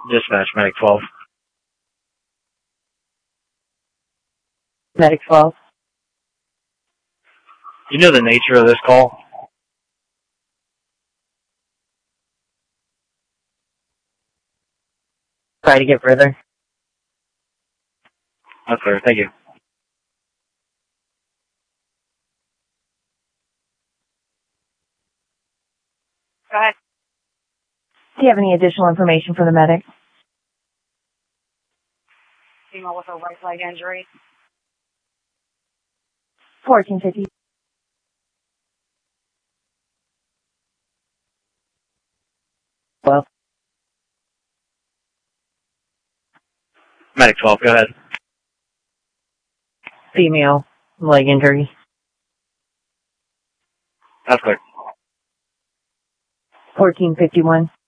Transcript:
Dispatch, Medic 12. Medic 12. You know the nature of this call? Try to get further. That's clear. Thank you. Go ahead. Do you have any additional information for the medic? Female with a right leg injury. 1450. Well, Medic 12, go ahead. female, leg injury. That's clear. 1451.